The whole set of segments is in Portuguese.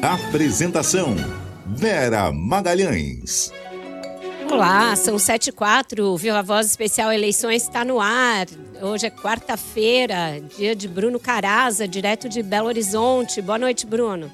Apresentação: Vera Magalhães. Olá, são 7h04, Viva Voz Especial Eleições está no ar. Hoje é quarta-feira, dia de Bruno Caraza, direto de Belo Horizonte. Boa noite, Bruno.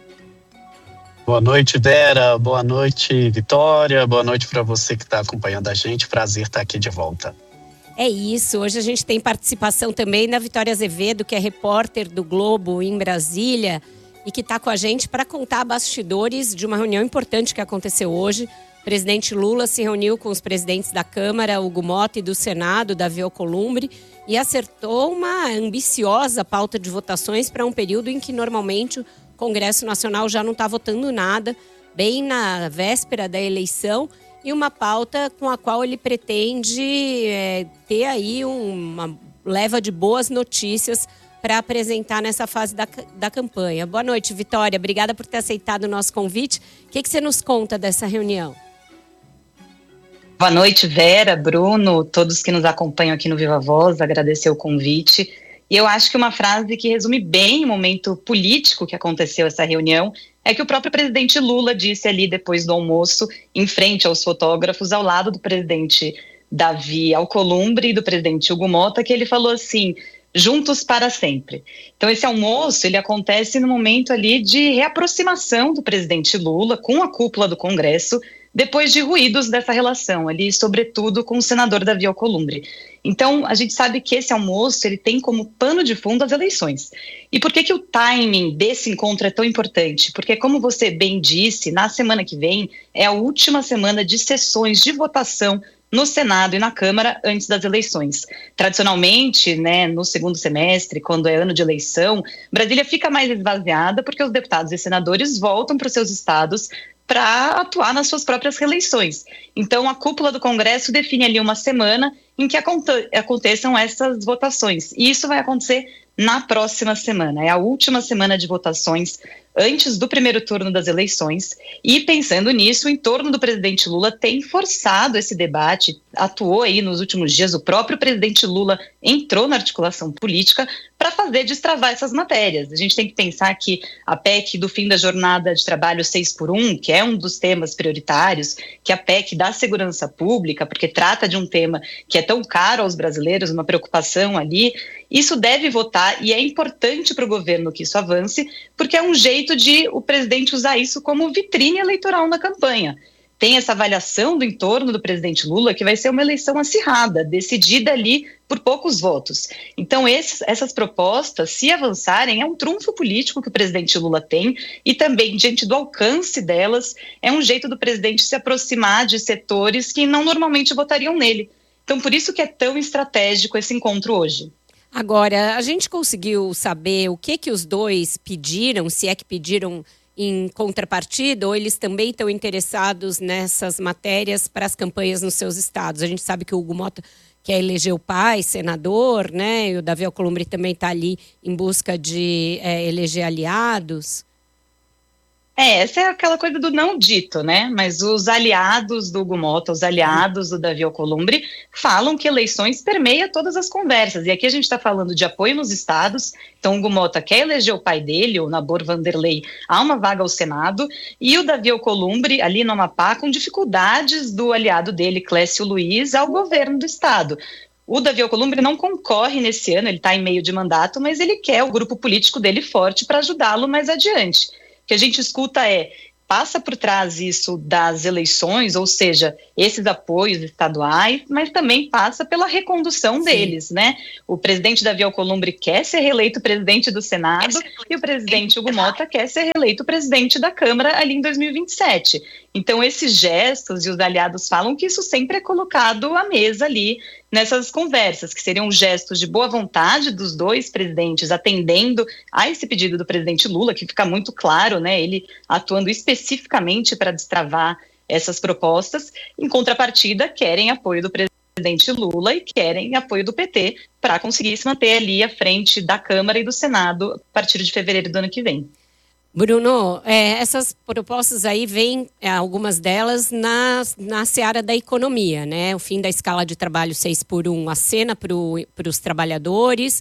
Boa noite, Vera. Boa noite, Vitória. Boa noite para você que está acompanhando a gente. Prazer estar aqui de volta. É isso, hoje a gente tem participação também da Vitória Azevedo, que é repórter do Globo em Brasília e que está com a gente para contar bastidores de uma reunião importante que aconteceu hoje. O presidente Lula se reuniu com os presidentes da Câmara, Hugo Motta, e do Senado, Davi Alcolumbre, e acertou uma ambiciosa pauta de votações para um período em que normalmente o Congresso Nacional já não está votando nada, bem na véspera da eleição, e uma pauta com a qual ele pretende ter aí uma leva de boas notícias para apresentar nessa fase da campanha. Boa noite, Vitória. Obrigada por ter aceitado o nosso convite. O que você nos conta dessa reunião? Boa noite, Vera, Bruno, todos que nos acompanham aqui no Viva Voz, agradecer o convite. E eu acho que uma frase que resume bem o momento político que aconteceu essa reunião é que o próprio presidente Lula disse ali depois do almoço, em frente aos fotógrafos, ao lado do presidente Davi Alcolumbre e do presidente Hugo Motta, que ele falou assim: juntos para sempre. Então esse almoço, ele acontece no momento ali de reaproximação do presidente Lula com a cúpula do Congresso, depois de ruídos dessa relação ali, sobretudo com o senador Davi Alcolumbre. Então, a gente sabe que esse almoço, ele tem como pano de fundo as eleições. E por que o timing desse encontro é tão importante? Porque, como você bem disse, na semana que vem é a última semana de sessões de votação no Senado e na Câmara antes das eleições. Tradicionalmente, no segundo semestre, quando é ano de eleição, Brasília fica mais esvaziada porque os deputados e senadores voltam para os seus estados para atuar nas suas próprias reeleições. Então, a cúpula do Congresso define ali uma semana em que aconteçam essas votações. E isso vai acontecer na próxima semana. É a última semana de votações antes do primeiro turno das eleições. E pensando nisso, o entorno do presidente Lula tem forçado esse debate, atuou aí nos últimos dias, o próprio presidente Lula entrou na articulação política para fazer destravar essas matérias. A gente tem que pensar que a PEC do fim da jornada de trabalho 6x1, que é um dos temas prioritários, que a PEC da segurança pública, porque trata de um tema que é tão caro aos brasileiros, uma preocupação ali, isso deve votar e é importante para o governo que isso avance, porque é um jeito de o presidente usar isso como vitrine eleitoral na campanha. Tem essa avaliação do entorno do presidente Lula que vai ser uma eleição acirrada, decidida ali por poucos votos. Então essas propostas, se avançarem, é um trunfo político que o presidente Lula tem e também, diante do alcance delas, é um jeito do presidente se aproximar de setores que não normalmente votariam nele. Então por isso que é tão estratégico esse encontro hoje. Agora, a gente conseguiu saber o que os dois pediram, se é que pediram em contrapartida, ou eles também estão interessados nessas matérias para as campanhas nos seus estados? A gente sabe que o Hugo Motta quer eleger o pai, senador, e o Davi Alcolumbre também está ali em busca de eleger aliados. Essa é aquela coisa do não dito, mas os aliados do Hugo Motta, os aliados do Davi Alcolumbre falam que eleições permeia todas as conversas, e aqui a gente está falando de apoio nos estados. Então o Hugo Motta quer eleger o pai dele, o Nabor Vanderlei, a uma vaga ao Senado, e o Davi Alcolumbre, ali no Amapá, com dificuldades do aliado dele, Clécio Luiz, ao governo do estado. O Davi Alcolumbre não concorre nesse ano, ele está em meio de mandato, mas ele quer o grupo político dele forte para ajudá-lo mais adiante. O que a gente escuta passa por trás isso das eleições, ou seja, esses apoios estaduais, mas também passa pela recondução deles, O presidente Davi Alcolumbre quer ser reeleito presidente do Senado e o presidente Hugo Motta quer ser reeleito presidente da Câmara ali em 2027. Então esses gestos, e os aliados falam que isso sempre é colocado à mesa ali nessas conversas, que seriam gestos de boa vontade dos dois presidentes atendendo a esse pedido do presidente Lula, que fica muito claro, ele atuando especificamente para destravar essas propostas. Em contrapartida, querem apoio do presidente Lula e querem apoio do PT para conseguir se manter ali à frente da Câmara e do Senado a partir de fevereiro do ano que vem. Bruno, essas propostas aí vêm, algumas delas, na seara da economia, O fim da escala de trabalho 6x1 acena para os trabalhadores,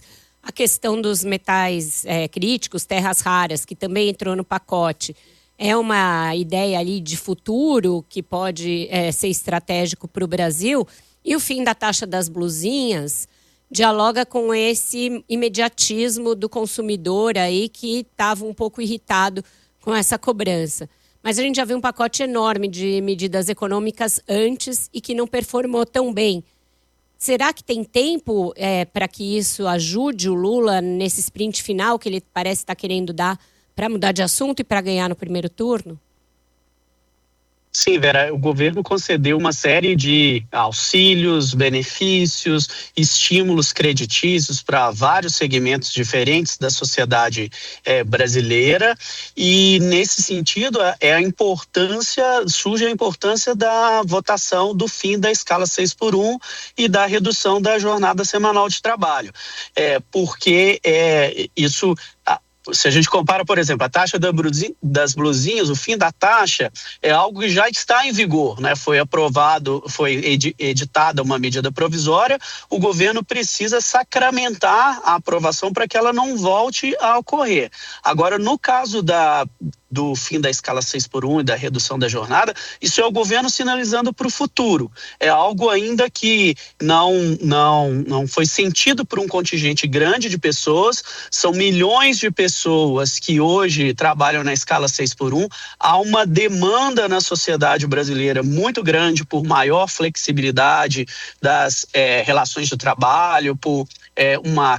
A questão dos metais críticos, terras raras, que também entrou no pacote, é uma ideia ali de futuro que pode ser estratégico para o Brasil. E o fim da taxa das blusinhas dialoga com esse imediatismo do consumidor aí que estava um pouco irritado com essa cobrança. Mas a gente já viu um pacote enorme de medidas econômicas antes e que não performou tão bem. Será que tem tempo para que isso ajude o Lula nesse sprint final que ele parece estar querendo dar para mudar de assunto e para ganhar no primeiro turno? Sim, Vera, o governo concedeu uma série de auxílios, benefícios, estímulos creditícios para vários segmentos diferentes da sociedade brasileira, e nesse sentido surge a importância da votação do fim da escala 6x1 e da redução da jornada semanal de trabalho, porque isso... Se a gente compara, por exemplo, a taxa das blusinhas, o fim da taxa é algo que já está em vigor, né? Foi aprovado, foi editada uma medida provisória, o governo precisa sacramentar a aprovação para que ela não volte a ocorrer. Agora, no caso do fim da escala 6x1 e da redução da jornada, isso é o governo sinalizando para o futuro. É algo ainda que não foi sentido por um contingente grande de pessoas, são milhões de pessoas que hoje trabalham na escala 6x1, há uma demanda na sociedade brasileira muito grande por maior flexibilidade das relações de trabalho, por uma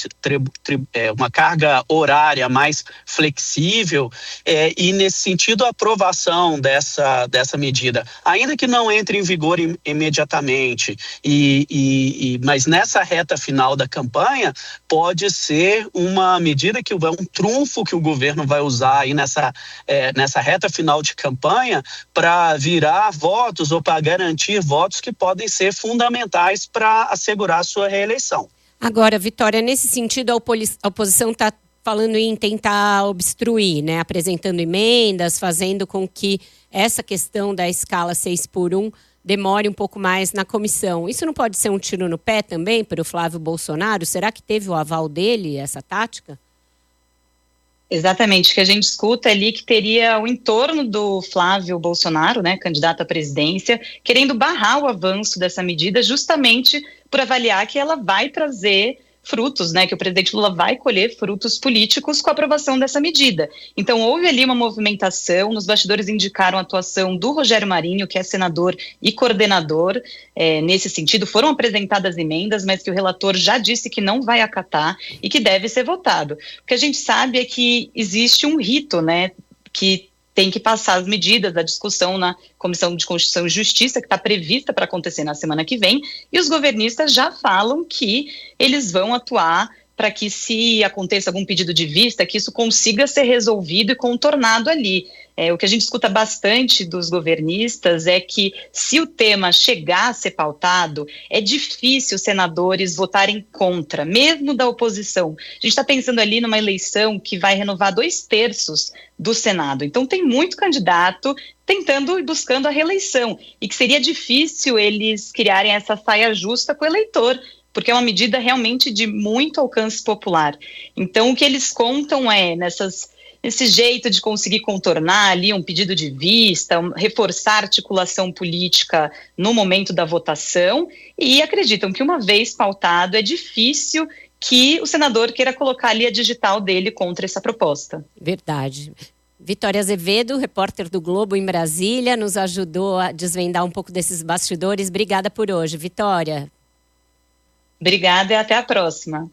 carga horária mais flexível, e nesse sentido a aprovação dessa medida, ainda que não entre em vigor imediatamente, mas nessa reta final da campanha, pode ser uma medida que é um trunfo que o governo vai usar aí nessa reta final de campanha para virar votos ou para garantir votos que podem ser fundamentais para assegurar a sua reeleição. Agora, Vitória, nesse sentido, a oposição está falando em tentar obstruir, né? Apresentando emendas, fazendo com que essa questão da escala 6x1 demore um pouco mais na comissão. Isso não pode ser um tiro no pé também para o Flávio Bolsonaro? Será que teve o aval dele, essa tática? Exatamente, o que a gente escuta ali que teria o entorno do Flávio Bolsonaro, né, candidato à presidência, querendo barrar o avanço dessa medida justamente por avaliar que ela vai trazer frutos, né, que o presidente Lula vai colher frutos políticos com a aprovação dessa medida. Então houve ali uma movimentação, nos bastidores indicaram a atuação do Rogério Marinho, que é senador e coordenador, nesse sentido foram apresentadas emendas, mas que o relator já disse que não vai acatar e que deve ser votado. O que a gente sabe é que existe um rito, né, que tem que passar as medidas da discussão na Comissão de Constituição e Justiça, que está prevista para acontecer na semana que vem, e os governistas já falam que eles vão atuar para que, se aconteça algum pedido de vista, que isso consiga ser resolvido e contornado ali. O que a gente escuta bastante dos governistas é que, se o tema chegar a ser pautado, é difícil os senadores votarem contra, mesmo da oposição. A gente está pensando ali numa eleição que vai renovar 2/3 do Senado. Então tem muito candidato tentando e buscando a reeleição, e que seria difícil eles criarem essa saia justa com o eleitor, porque é uma medida realmente de muito alcance popular. Então o que eles contam é nesse jeito de conseguir contornar ali um pedido de vista, reforçar a articulação política no momento da votação, e acreditam que, uma vez pautado, é difícil que o senador queira colocar ali a digital dele contra essa proposta. Verdade. Vitória Azevedo, repórter do Globo em Brasília, nos ajudou a desvendar um pouco desses bastidores. Obrigada por hoje, Vitória. Obrigada e até a próxima.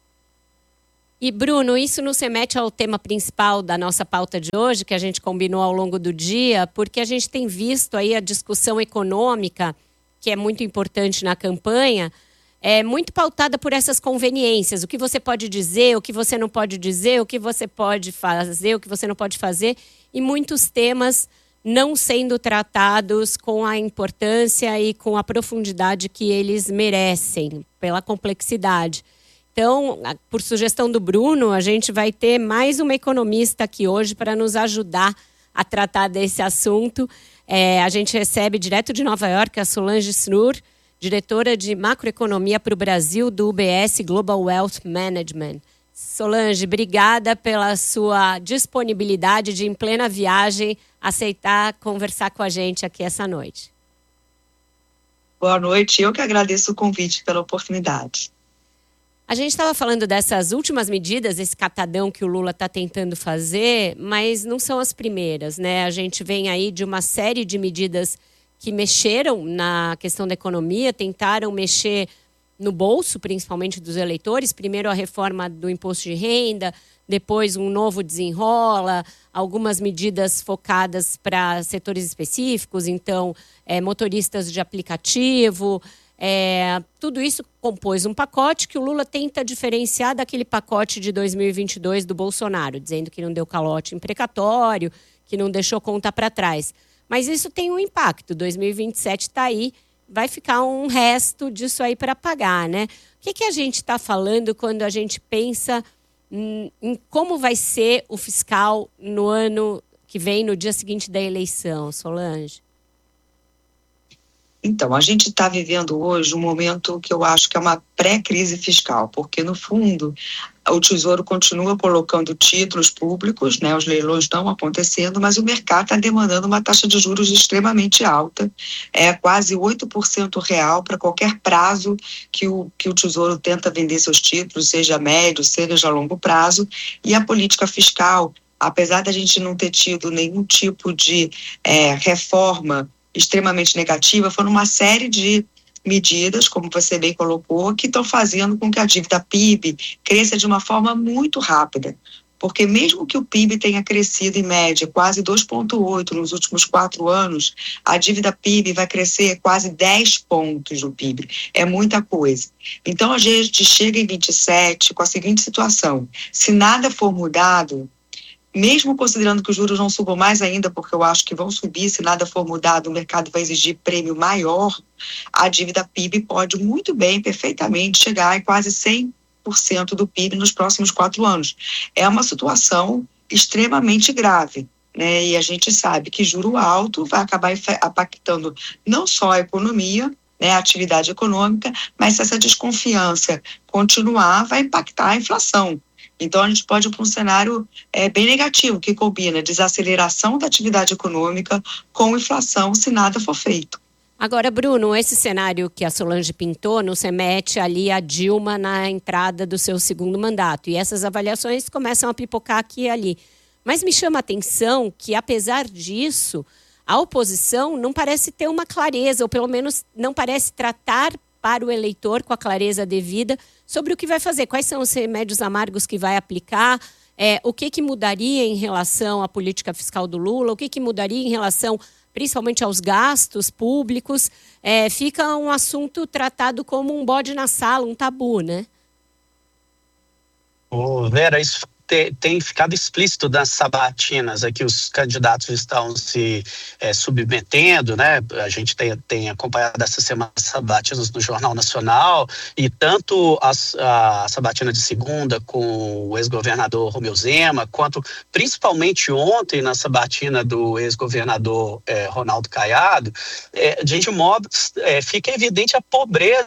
E, Bruno, isso nos remete ao tema principal da nossa pauta de hoje, que a gente combinou ao longo do dia, porque a gente tem visto aí a discussão econômica, que é muito importante na campanha, muito pautada por essas conveniências. O que você pode dizer, o que você não pode dizer, o que você pode fazer, o que você não pode fazer, e muitos temas não sendo tratados com a importância e com a profundidade que eles merecem, pela complexidade. Então, por sugestão do Bruno, a gente vai ter mais uma economista aqui hoje para nos ajudar a tratar desse assunto. A gente recebe direto de Nova York a Solange Schnuer, diretora de macroeconomia para o Brasil do UBS Global Wealth Management. Solange, obrigada pela sua disponibilidade de, em plena viagem, aceitar conversar com a gente aqui essa noite. Boa noite, eu que agradeço o convite pela oportunidade. A gente estava falando dessas últimas medidas, esse catadão que o Lula está tentando fazer, mas não são as primeiras, né? A gente vem aí de uma série de medidas que mexeram na questão da economia, tentaram mexer no bolso, principalmente dos eleitores. Primeiro a reforma do imposto de renda, depois um novo desenrola, algumas medidas focadas para setores específicos, então motoristas de aplicativo. Tudo isso compôs um pacote que o Lula tenta diferenciar daquele pacote de 2022 do Bolsonaro, dizendo que não deu calote em precatório, que não deixou conta para trás. Mas isso tem um impacto. 2027 está aí, vai ficar um resto disso aí para pagar, né? O que a gente está falando quando a gente pensa em como vai ser o fiscal no ano que vem, no dia seguinte da eleição, Solange? Então, a gente está vivendo hoje um momento que eu acho que é uma pré-crise fiscal, porque, no fundo, o Tesouro continua colocando títulos públicos, né? Os leilões estão acontecendo, mas o mercado está demandando uma taxa de juros extremamente alta, quase 8% real para qualquer prazo que o Tesouro tenta vender seus títulos, seja médio, seja a longo prazo, e a política fiscal, apesar da gente não ter tido nenhum tipo de reforma extremamente negativa, foram uma série de medidas, como você bem colocou, que estão fazendo com que a dívida PIB cresça de uma forma muito rápida. Porque mesmo que o PIB tenha crescido em média quase 2,8 nos últimos 4 anos, a dívida PIB vai crescer quase 10 pontos no PIB. É muita coisa. Então a gente chega em 27 com a seguinte situação: se nada for mudado, mesmo considerando que os juros não subam mais ainda, porque eu acho que vão subir, se nada for mudado, o mercado vai exigir prêmio maior, a dívida PIB pode muito bem, perfeitamente, chegar a quase 100% do PIB nos próximos 4 anos. É uma situação extremamente grave, né? E a gente sabe que juro alto vai acabar impactando não só a economia, né, a atividade econômica, mas se essa desconfiança continuar, vai impactar a inflação. Então, a gente pode ir para um cenário bem negativo, que combina desaceleração da atividade econômica com inflação, se nada for feito. Agora, Bruno, esse cenário que a Solange pintou não se remete ali a Dilma na entrada do seu segundo mandato. E essas avaliações começam a pipocar aqui e ali. Mas me chama a atenção que, apesar disso, a oposição não parece ter uma clareza, ou pelo menos não parece tratar para o eleitor com a clareza devida sobre o que vai fazer, quais são os remédios amargos que vai aplicar, o que mudaria em relação à política fiscal do Lula, o que mudaria em relação principalmente aos gastos públicos. Fica um assunto tratado como um bode na sala, um tabu, né? Vera, isso tem ficado explícito nas sabatinas a que os candidatos estão se submetendo, né? A gente tem acompanhado essa semana as sabatinas no Jornal Nacional, e tanto a sabatina de segunda com o ex-governador Romeu Zema, quanto principalmente ontem na sabatina do ex-governador Ronaldo Caiado, de modo fica evidente a pobreza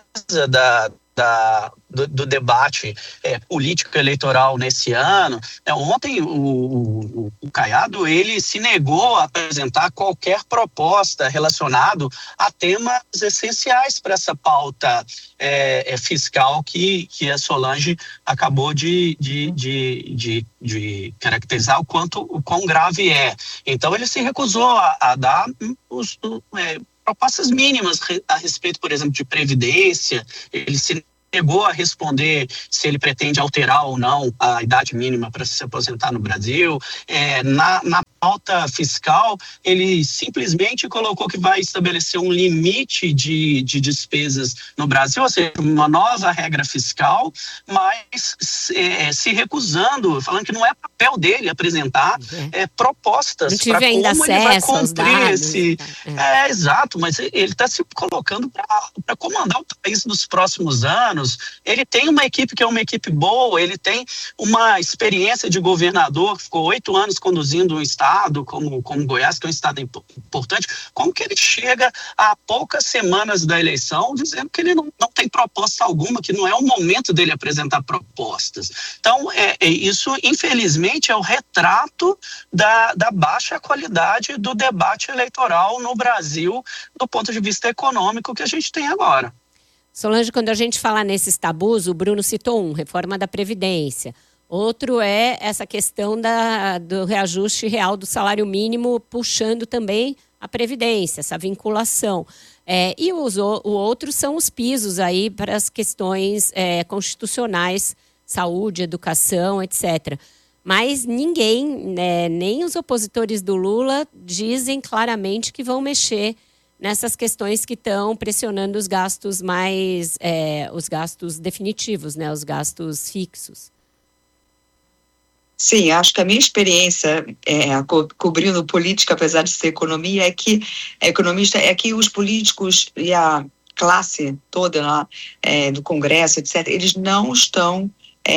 do debate político eleitoral nesse ano. Ontem o Caiado, ele se negou a apresentar qualquer proposta relacionada a temas essenciais para essa pauta fiscal que a Solange acabou de caracterizar o quão grave é. Então ele se recusou a dar propostas mínimas a respeito, por exemplo, de previdência. Ele se negou a responder se ele pretende alterar ou não a idade mínima para se aposentar no Brasil. Na pauta fiscal, ele simplesmente colocou que vai estabelecer um limite de despesas no Brasil, ou seja, uma nova regra fiscal, mas se recusando, falando que não é papel dele apresentar propostas para como ele vai cumprir esse... exato, mas ele está se colocando para comandar o país nos próximos anos. Ele tem uma equipe que é uma equipe boa, ele tem uma experiência de governador, ficou 8 anos conduzindo um estado, estado como Goiás, que é um estado importante, como que ele chega a poucas semanas da eleição dizendo que ele não tem proposta alguma, que não é o momento dele apresentar propostas. Então, isso, infelizmente, é o retrato da baixa qualidade do debate eleitoral no Brasil, do ponto de vista econômico que a gente tem agora. Solange, quando a gente fala nesses tabus, o Bruno citou reforma da Previdência. Outro é essa questão do reajuste real do salário mínimo, puxando também a Previdência, essa vinculação. E o outro são os pisos aí para as questões constitucionais, saúde, educação, etc. Mas ninguém, nem os opositores do Lula, dizem claramente que vão mexer nessas questões que estão pressionando os gastos os gastos definitivos, né, os gastos fixos. Sim, acho que a minha experiência cobrindo política, apesar de ser economia, economista, é que os políticos e a classe toda lá, do Congresso, etc., eles não estão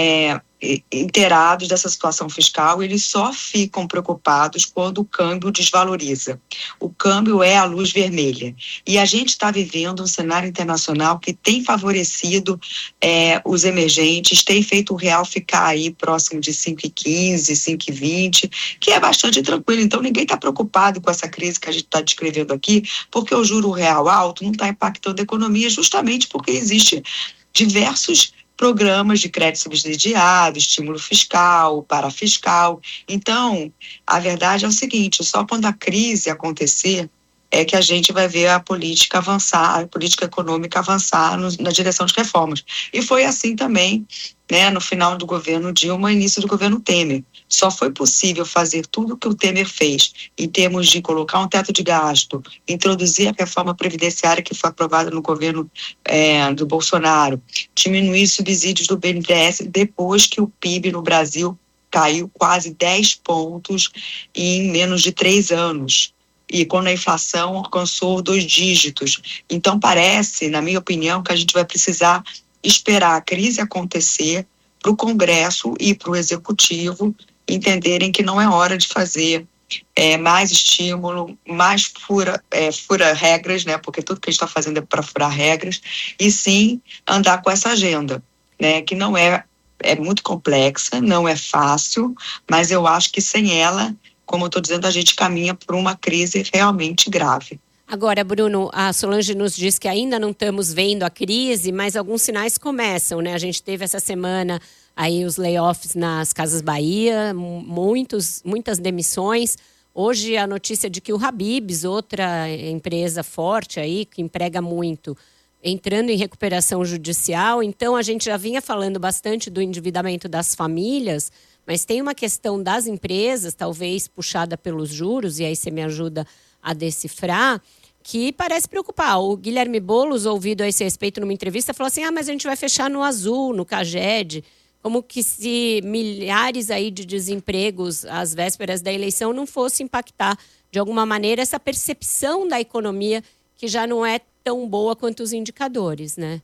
inteirados dessa situação fiscal, eles só ficam preocupados quando o câmbio desvaloriza. O câmbio é a luz vermelha. E a gente está vivendo um cenário internacional que tem favorecido os emergentes, tem feito o real ficar aí próximo de 5,15, 5,20, que é bastante tranquilo. Então, ninguém está preocupado com essa crise que a gente está descrevendo aqui, porque o juro real alto não está impactando a economia, justamente porque existe diversos programas de crédito subsidiado, estímulo fiscal, parafiscal. Então, a verdade é o seguinte, só quando a crise acontecer é que a gente vai ver a política avançar, a política econômica avançar na direção de reformas. E foi assim também, né, no final do governo Dilma, início do governo Temer. Só foi possível fazer tudo o que o Temer fez, em termos de colocar um teto de gasto, introduzir a reforma previdenciária que foi aprovada no governo do Bolsonaro, diminuir os subsídios do BNDES, depois que o PIB no Brasil caiu quase 10 pontos em menos de 3 anos. E quando a inflação alcançou 2 dígitos. Então parece, na minha opinião, que a gente vai precisar esperar a crise acontecer para o Congresso e para o Executivo entenderem que não é hora de fazer mais estímulo, mais fura regras, né? Porque tudo que a gente está fazendo é para furar regras, e sim andar com essa agenda, né? Que não é muito complexa, não é fácil, mas eu acho que sem ela, como eu estou dizendo, a gente caminha para uma crise realmente grave. Agora, Bruno, a Solange nos diz que ainda não estamos vendo a crise, mas alguns sinais começam, né? A gente teve essa semana aí os layoffs nas Casas Bahia, muitas demissões. Hoje a notícia de que o Habib's, outra empresa forte aí, que emprega muito, entrando em recuperação judicial. Então a gente já vinha falando bastante do endividamento das famílias, mas tem uma questão das empresas, talvez puxada pelos juros, e aí você me ajuda a decifrar, que parece preocupar. O Guilherme Boulos, ouvido a esse respeito numa entrevista, falou assim, mas a gente vai fechar no Azul, no Caged, como que se milhares aí de desempregos às vésperas da eleição não fosse impactar, de alguma maneira, essa percepção da economia que já não é tão boa quanto os indicadores, né?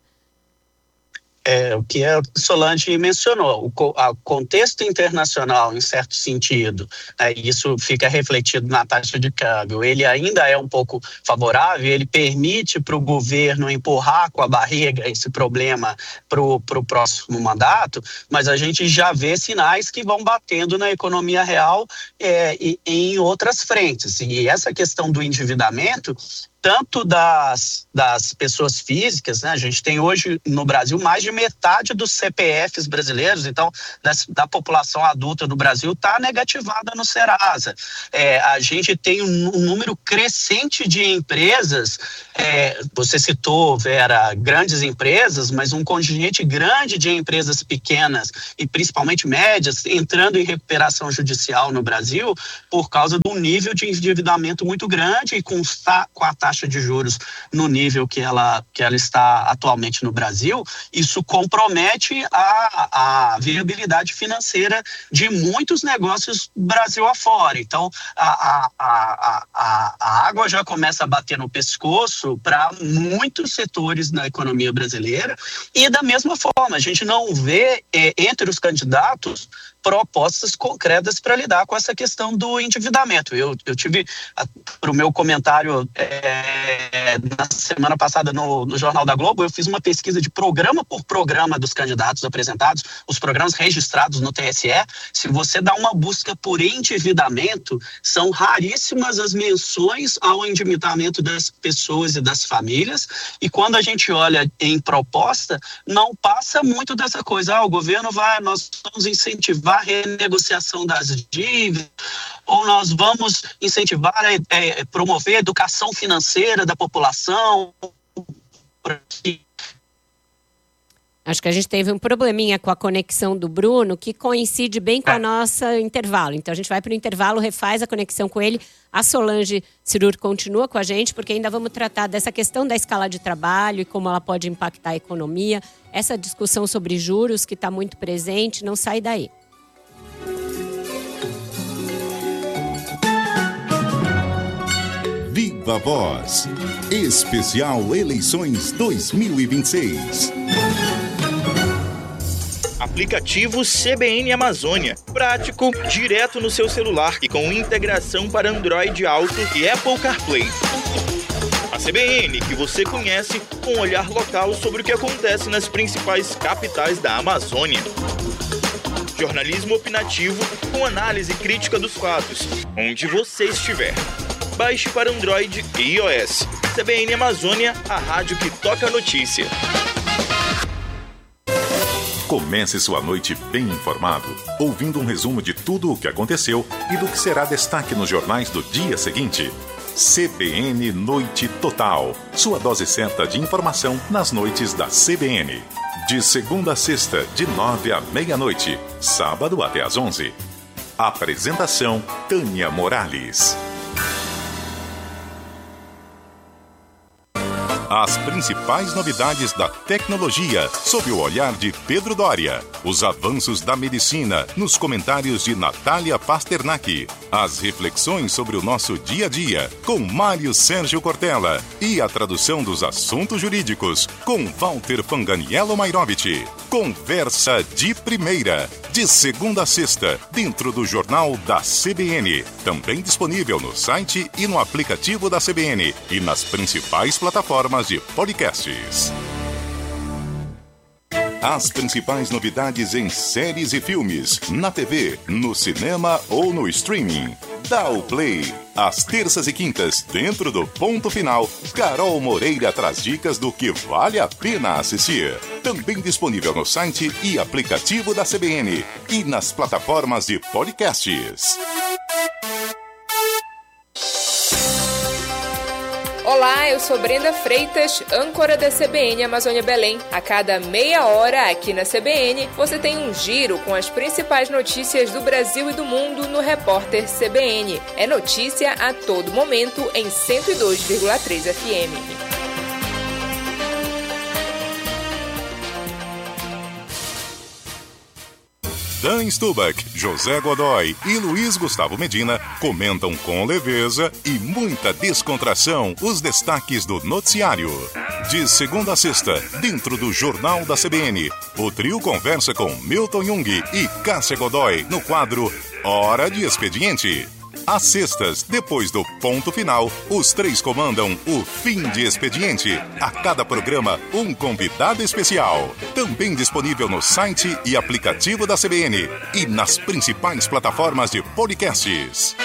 O que a Solange mencionou, o contexto internacional, em certo sentido, isso fica refletido na taxa de câmbio, ele ainda é um pouco favorável, ele permite para o governo empurrar com a barriga esse problema para o próximo mandato, mas a gente já vê sinais que vão batendo na economia real em outras frentes. E essa questão do endividamento, tanto das pessoas físicas, né? A gente tem hoje no Brasil mais de metade dos CPFs brasileiros, então da população adulta do Brasil está negativada no Serasa. A gente tem um número crescente de empresas, você citou, Vera, grandes empresas, mas um contingente grande de empresas pequenas e principalmente médias entrando em recuperação judicial no Brasil por causa do nível de endividamento muito grande e com a taxa de juros no nível que ela está atualmente no Brasil. Isso compromete a viabilidade financeira de muitos negócios Brasil afora. Então, a água já começa a bater no pescoço para muitos setores da economia brasileira, e da mesma forma, a gente não vê entre os candidatos propostas concretas para lidar com essa questão do endividamento. Eu tive, para o meu comentário na semana passada no Jornal da Globo, eu fiz uma pesquisa de programa por programa dos candidatos apresentados, os programas registrados no TSE. Se você dá uma busca por endividamento, são raríssimas as menções ao endividamento das pessoas e das famílias, e quando a gente olha em proposta, não passa muito dessa coisa, o governo nós vamos incentivar a renegociação das dívidas, ou nós vamos incentivar, promover a educação financeira da população. Acho que a gente teve um probleminha com a conexão do Bruno, que coincide bem com a nossa intervalo. Então a gente vai para o intervalo, refaz a conexão com ele. A Solange Cirur continua com a gente, porque ainda vamos tratar dessa questão da escala de trabalho e como ela pode impactar a economia. Essa discussão sobre juros que está muito presente, não sai daí. Viva Voz. Especial Eleições 2026. Aplicativo CBN Amazônia. Prático, direto no seu celular e com integração para Android Auto e Apple CarPlay. A CBN, que você conhece, com um olhar local sobre o que acontece nas principais capitais da Amazônia. Jornalismo opinativo com análise crítica dos fatos, onde você estiver. Baixe para Android e iOS. CBN Amazônia, a rádio que toca a notícia. Comece sua noite bem informado, ouvindo um resumo de tudo o que aconteceu e do que será destaque nos jornais do dia seguinte. CBN Noite Total, sua dose certa de informação nas noites da CBN. De segunda a sexta, de 9 à meia-noite, sábado até às 11. Apresentação, Tânia Morales. As principais novidades da tecnologia, sob o olhar de Pedro Doria. Os avanços da medicina, nos comentários de Natália Pasternak. As reflexões sobre o nosso dia a dia, com Mário Sérgio Cortella. E a tradução dos assuntos jurídicos, com Walter Fanganiello Mairovich. Conversa de primeira, de segunda a sexta, dentro do Jornal da CBN. Também disponível no site e no aplicativo da CBN e nas principais plataformas de podcasts. As principais novidades em séries e filmes, na TV, no cinema ou no streaming. Dá o play. Às terças e quintas, dentro do Ponto Final, Carol Moreira traz dicas do que vale a pena assistir. Também disponível no site e aplicativo da CBN e nas plataformas de podcasts. Olá, eu sou Brenda Freitas, âncora da CBN Amazônia Belém. A cada meia hora aqui na CBN, você tem um giro com as principais notícias do Brasil e do mundo no Repórter CBN. É notícia a todo momento em 102,3 FM. Dan Stubach, José Godoy e Luiz Gustavo Medina comentam com leveza e muita descontração os destaques do noticiário. De segunda a sexta, dentro do Jornal da CBN, o trio conversa com Milton Jung e Cássia Godoy no quadro Hora de Expediente. Às sextas, depois do Ponto Final, os três comandam o Fim de Expediente. A cada programa, um convidado especial. Também disponível no site e aplicativo da CBN e nas principais plataformas de podcasts.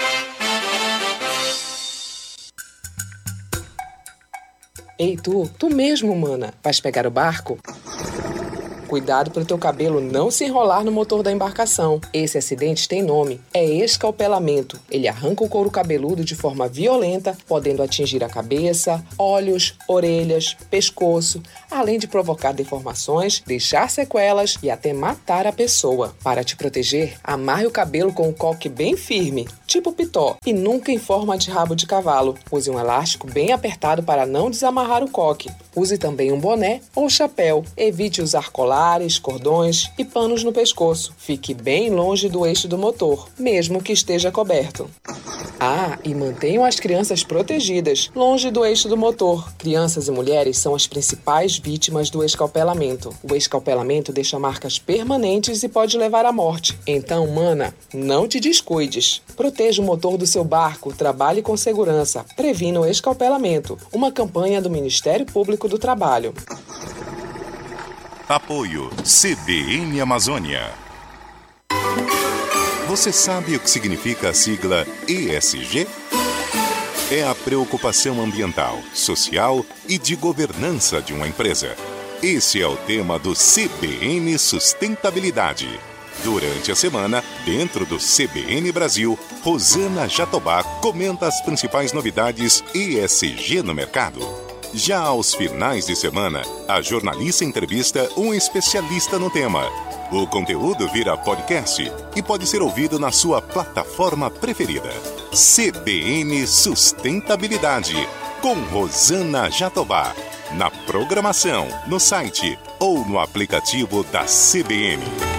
Ei, tu mesmo, mana, vais pegar o barco? Cuidado para o teu cabelo não se enrolar no motor da embarcação. Esse acidente tem nome, é escalpelamento. Ele arranca o couro cabeludo de forma violenta, podendo atingir a cabeça, olhos, orelhas, pescoço, além de provocar deformações, deixar sequelas e até matar a pessoa. Para te proteger, amarre o cabelo com um coque bem firme, tipo pitó, e nunca em forma de rabo de cavalo. Use um elástico bem apertado para não desamarrar o coque. Use também um boné ou chapéu. Evite usar colares, cordões e panos no pescoço. Fique bem longe do eixo do motor, mesmo que esteja coberto. Ah, e mantenham as crianças protegidas, longe do eixo do motor. Crianças e mulheres são as principais vítimas do escalpelamento. O escalpelamento deixa marcas permanentes e pode levar à morte. Então, mana, não te descuides. Proteja o motor do seu barco, trabalhe com segurança, previna o escalpelamento. Uma campanha do Ministério Público do Trabalho. Apoio CBN Amazônia. Você sabe o que significa a sigla ESG? É a preocupação ambiental, social e de governança de uma empresa. Esse é o tema do CBN Sustentabilidade. Durante a semana, dentro do CBN Brasil, Rosana Jatobá comenta as principais novidades ESG no mercado. Já aos finais de semana, a jornalista entrevista um especialista no tema. O conteúdo vira podcast e pode ser ouvido na sua plataforma preferida. CBN Sustentabilidade, com Rosana Jatobá. Na programação, no site ou no aplicativo da CBN.